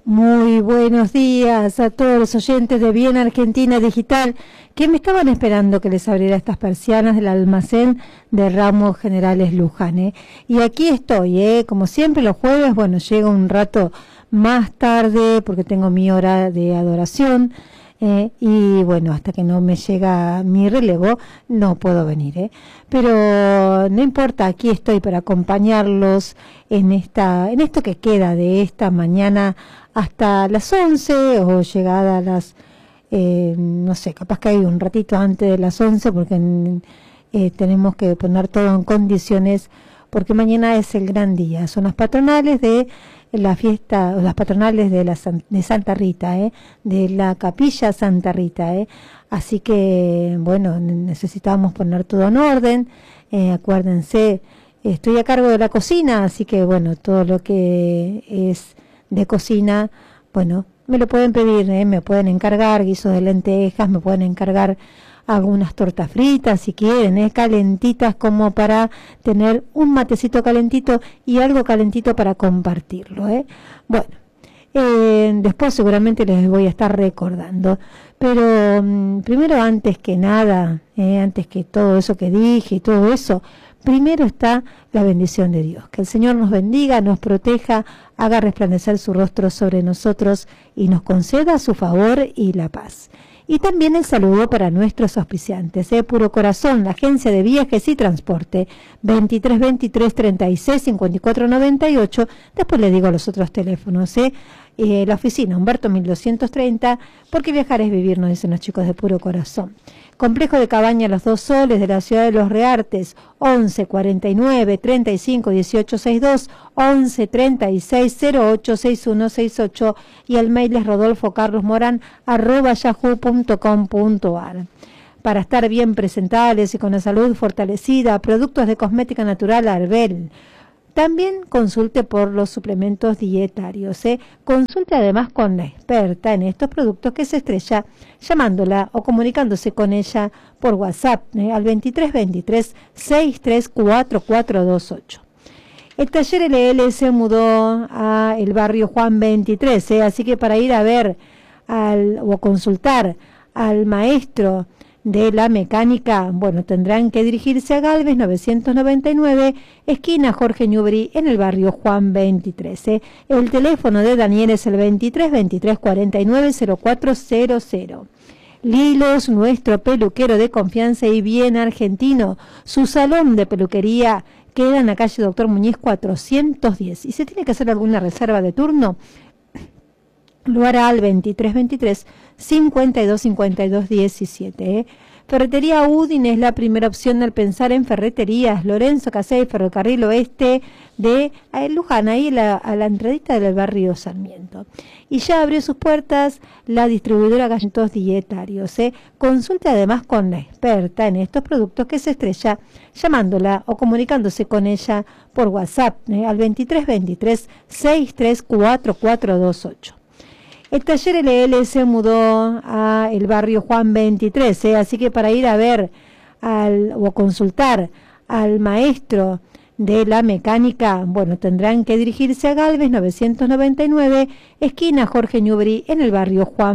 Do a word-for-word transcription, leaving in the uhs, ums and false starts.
Muy buenos días a todos los oyentes de Bien Argentina Digital que me estaban esperando que les abriera estas persianas del almacén de Ramos Generales Luján, ¿eh? Y aquí estoy, ¿eh? Como siempre los jueves, bueno, llego un rato más tarde porque tengo mi hora de adoración, eh, y bueno, hasta que no me llega mi relevo no puedo venir, ¿eh? Pero no importa, aquí estoy para acompañarlos en esta, en esto que queda de esta mañana hasta las once o llegada a las, eh, no sé, capaz que hay un ratito antes de las once porque eh, tenemos que poner todo en condiciones porque mañana es el gran día, son las patronales de la fiesta, las patronales de la de Santa Rita, eh, de la Capilla Santa Rita, eh. Así que bueno, necesitamos poner todo en orden, eh, acuérdense, estoy a cargo de la cocina, así que bueno, todo lo que es de cocina, bueno, me lo pueden pedir, ¿eh? Me pueden encargar guisos de lentejas, me pueden encargar algunas tortas fritas si quieren, ¿eh? Calentitas como para tener un matecito calentito y algo calentito para compartirlo, ¿eh? Bueno, eh, después seguramente les voy a estar recordando, pero um, primero antes que nada, eh, antes que todo eso que dije y todo eso, primero está la bendición de Dios. Que el Señor nos bendiga, nos proteja, haga resplandecer su rostro sobre nosotros y nos conceda su favor y la paz. Y también el saludo para nuestros auspiciantes, ¿eh? Puro Corazón, la agencia de viajes y transporte, veintitrés veintitrés treinta y seis cincuenta y cuatro noventa y ocho. Después le digo los otros teléfonos, ¿eh? Eh, la oficina Humberto mil doscientos treinta, porque viajar es vivir, nos dicen los chicos de Puro Corazón. Complejo de Cabaña Los Dos Soles de la ciudad de Los Reartes, once cuarenta y nueve treinta y cinco dieciocho sesenta y dos, once treinta y seis cero ocho sesenta y uno sesenta y ocho, y el mail es rodolfo carlos morán arroba yahoo punto com punto ar. Para estar bien presentables y con la salud fortalecida, productos de cosmética natural Arbel. También consulte por los suplementos dietarios, ¿eh? Consulte además con la experta en estos productos que se estrella llamándola o comunicándose con ella por WhatsApp, ¿eh? Al veintitrés veintitrés sesenta y tres cuarenta y cuatro veintiocho. El taller L L se mudó a el barrio Juan veintitrés, ¿eh? Así que para ir a ver al, o consultar al maestro de la mecánica, bueno, tendrán que dirigirse a Galvez novecientos noventa y nueve, esquina Jorge Newbery, en el barrio Juan veintitrés. ¿eh? El teléfono de Daniel es el veintitrés veintitrés cuarenta y nueve cero cuatro cero cero. Lilos, nuestro peluquero de confianza y bien argentino. Su salón de peluquería queda en la calle Doctor Muñiz cuatrocientos diez. Y si tiene que hacer alguna reserva de turno, lo hará al veintitrés veintitrés cincuenta y dos cincuenta y dos diecisiete. ¿eh? Ferretería Udin es la primera opción al pensar en ferreterías. Lorenzo Casey, Ferrocarril Oeste de eh, Luján, ahí la, a la entradita del barrio Sarmiento. Y ya abrió sus puertas la distribuidora Gallitos Dietarios. ¿eh? Consulte además con la experta en estos productos que se estrella llamándola o comunicándose con ella por WhatsApp, ¿eh? Al veintitrés veintitrés sesenta y tres cuarenta y cuatro veintiocho. El taller L L se mudó a el barrio Juan veintitrés, ¿eh? Así que para ir a ver al, o consultar al maestro de la mecánica, bueno, tendrán que dirigirse a Galvez novecientos noventa y nueve, esquina Jorge Newbery, en el barrio Juan